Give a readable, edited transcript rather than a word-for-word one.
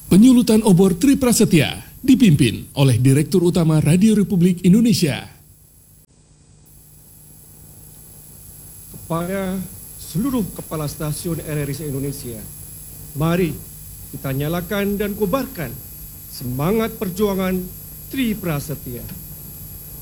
Penyulutan obor Tri Prasetya dipimpin oleh Direktur Utama Radio Republik Indonesia. Kepada seluruh kepala stasiun RRI Indonesia, mari kita nyalakan dan kobarkan semangat perjuangan Tri Prasetya.